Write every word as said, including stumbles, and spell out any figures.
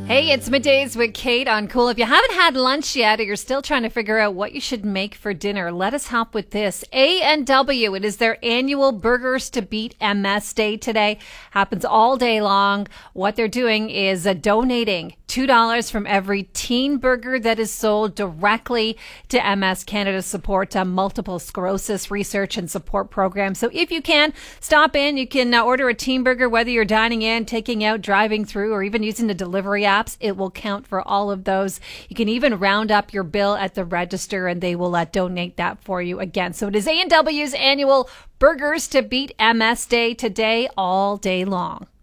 Hey, it's Middays with Kate on Cool. If you haven't had lunch yet or you're still trying to figure out what you should make for dinner, let us help with this. A and W, it is their annual Burgers to Beat M S Day today. Happens all day long. What they're doing is uh, donating two dollars from every teen burger that is sold directly to M S Canada support uh, multiple sclerosis research and support programs. So if you can, stop in. You can uh, order a teen burger, whether you're dining in, taking out, driving through, or even using the delivery apps. It will count for all of those. You can even round up your bill at the register and they will uh, donate that for you again. So it is A and W's annual Burgers to Beat M S Day today all day long.